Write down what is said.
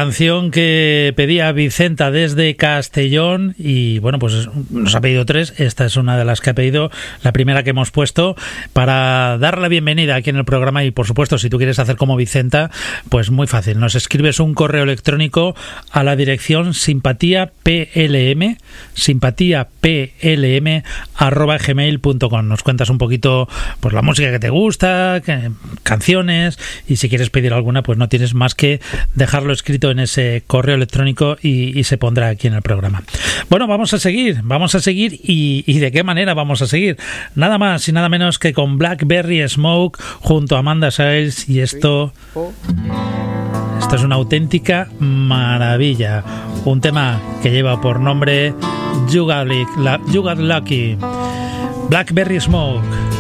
Canción que pedía Vicenta desde Castellón y bueno, pues nos ha pedido 3. Esta es una de las que ha pedido, la primera que hemos puesto para dar la bienvenida aquí en el programa. Y por supuesto, si tú quieres hacer como Vicenta, pues muy fácil, nos escribes un correo electrónico a la dirección simpatiaplm@gmail.com. Nos cuentas un poquito pues la música que te gusta, canciones, y si quieres pedir alguna, pues no tienes más que dejarlo escrito en ese correo electrónico y se pondrá aquí en el programa. Bueno, vamos a seguir y ¿de qué manera vamos a seguir? Nada más y nada menos que con Blackberry Smoke junto a Amanda Seales, y esto es una auténtica maravilla, un tema que lleva por nombre You Got Lucky. Blackberry Smoke.